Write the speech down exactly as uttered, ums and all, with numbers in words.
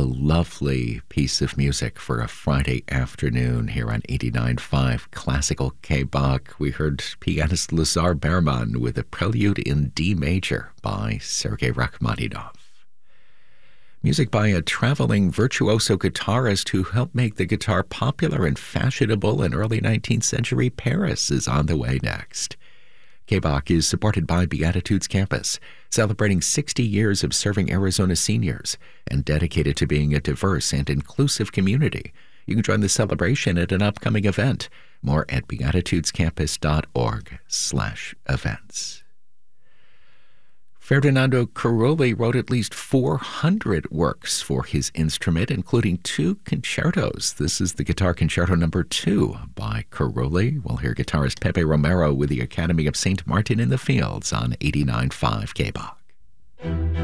lovely piece of music for a Friday afternoon here on eighty-nine point five Classical K-Bach. We heard pianist Lazar Berman with a prelude in D major by Sergei Rachmaninoff. Music by a traveling virtuoso guitarist who helped make the guitar popular and fashionable in early nineteenth century Paris is on the way next. K-Bach is supported by Beatitudes Campus, celebrating sixty years of serving Arizona seniors and dedicated to being a diverse and inclusive community. You can join the celebration at an upcoming event. More at beatitudescampus.org slash events. Ferdinando Carulli wrote at least four hundred works for his instrument, including two concertos. This is the Guitar Concerto Number Two by Carulli. We'll hear guitarist Pepe Romero with the Academy of Saint Martin in the Fields on eighty-nine point five K-Bach.